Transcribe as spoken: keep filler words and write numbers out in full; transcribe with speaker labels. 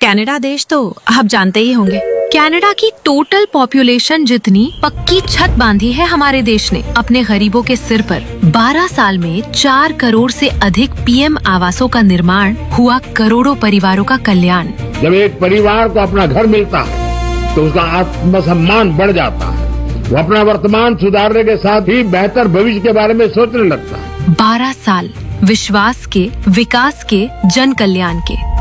Speaker 1: Canada देश तो आप जानते ही होंगे। कनाडा की टोटल पॉपुलेशन जितनी पक्की छत बांधी है हमारे देश ने अपने गरीबों के सिर पर। बारह साल में चार करोड़ से अधिक पीएम आवासों का निर्माण हुआ, करोड़ों परिवारों का कल्याण।
Speaker 2: जब एक परिवार को अपना घर मिलता है तो उसका आत्मसम्मान बढ़ जाता है। वो अपना वर्तमान सुधारने के साथ ही बेहतर भविष्य के बारे में सोचने लगता है।
Speaker 1: बारह साल विश्वास के, विकास के, जन कल्याण के।